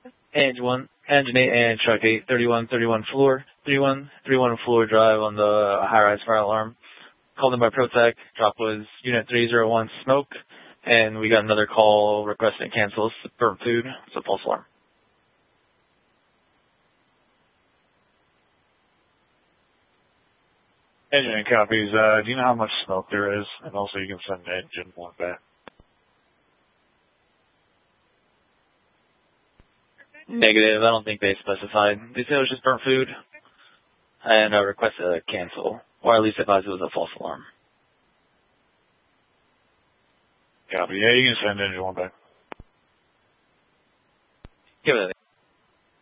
Engine 8 and Truck 8, 3131 floor, 3131 floor drive on the high-rise fire alarm. Called in by Protec, drop was Unit 301 smoke, and we got another call requesting cancel burnt food. It's a false alarm. Engine copies. Do you know how much smoke there is? And also you can send engine 1 back. Negative. I don't think they specified. They said it was just burnt food, and requested a cancel, or at least advised it was a false alarm. Copy. Yeah, you can send engine 1 back. Give it a